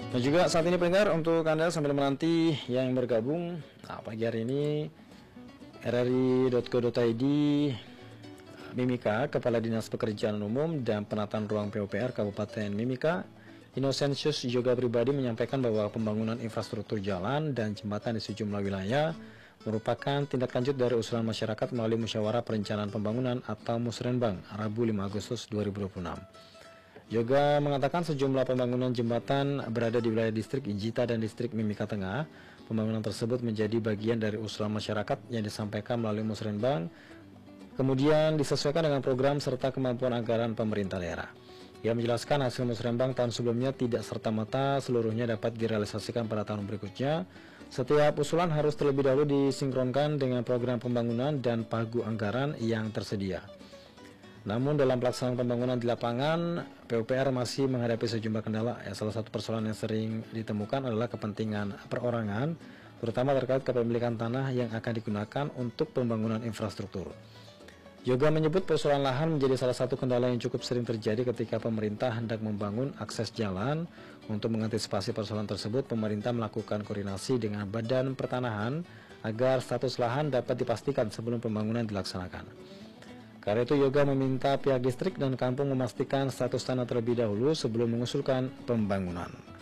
Dan juga saat ini pendengar, untuk Anda sambil menanti yang bergabung, nah, pagi hari ini rri.co.id, Mimika, Kepala Dinas Pekerjaan Umum dan Penataan Ruang PUPR Kabupaten Mimika, Innocentius Yoga Pribadi, menyampaikan bahwa pembangunan infrastruktur jalan dan jembatan di sejumlah wilayah merupakan tindak lanjut dari usulan masyarakat melalui Musyawarah Perencanaan Pembangunan atau Musrenbang, Rabu 5 Agustus 2026. Yoga mengatakan sejumlah pembangunan jembatan berada di wilayah distrik Ijita dan distrik Mimika Tengah. Pembangunan tersebut menjadi bagian dari usulan masyarakat yang disampaikan melalui Musrenbang, kemudian disesuaikan dengan program serta kemampuan anggaran pemerintah daerah. Ia menjelaskan hasil Musrenbang tahun sebelumnya tidak serta-merta seluruhnya dapat direalisasikan pada tahun berikutnya. Setiap usulan harus terlebih dahulu disinkronkan dengan program pembangunan dan pagu anggaran yang tersedia. Namun dalam pelaksanaan pembangunan di lapangan, PUPR masih menghadapi sejumlah kendala. Salah satu persoalan yang sering ditemukan adalah kepentingan perorangan, terutama terkait kepemilikan tanah yang akan digunakan untuk pembangunan infrastruktur. Yoga menyebut persoalan lahan menjadi salah satu kendala yang cukup sering terjadi ketika pemerintah hendak membangun akses jalan. Untuk mengantisipasi persoalan tersebut, pemerintah melakukan koordinasi dengan Badan Pertanahan agar status lahan dapat dipastikan sebelum pembangunan dilaksanakan. Karena itu Yoga meminta pihak distrik dan kampung memastikan status tanah terlebih dahulu sebelum mengusulkan pembangunan.